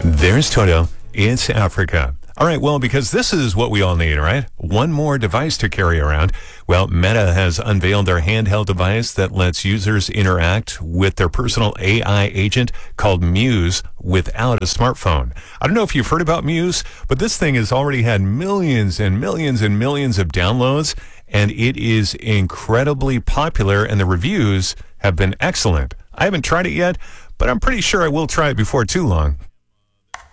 There's Toto. It's Africa. All right, well, because this is what we all need, right? One more device to carry around. Well, Meta has unveiled their handheld device that lets users interact with their personal AI agent called Muse without a smartphone. I don't know if you've heard about Muse, but this thing has already had millions and millions and millions of downloads, and it is incredibly popular, and the reviews have been excellent. I haven't tried it yet, but I'm pretty sure I will try it before too long.